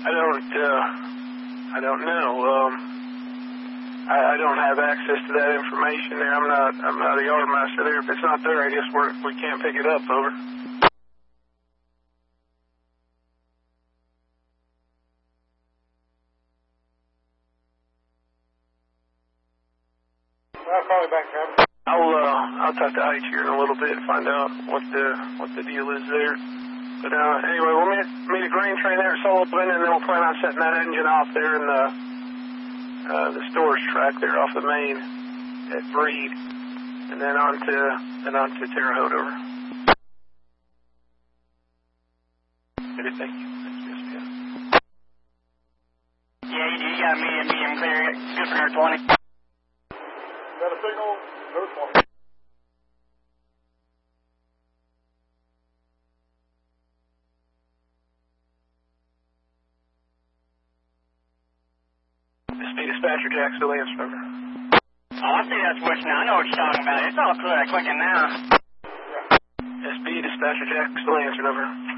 I don't know. I don't have access to that information there. I'm not a yardmaster there. If it's not there, I guess we can't pick it up. Over. I'll call you back, Travis. I'll talk to H here in a little bit and find out what the deal is there. But anyway, we'll meet a grain train there at Sullivan, and then we'll plan on setting that engine off there in the storage track there off the main at Breed, and then on to Terre Haute. Over. Good, thank you. Yeah, you got medium clear. Good for number 20. Got a signal? No 20. Dispatcher Jack, still answer. Over. Oh, I see that switch now. I know what you're talking about. It's all clear. Clicking now. SB Dispatcher Jack, still answer. Over.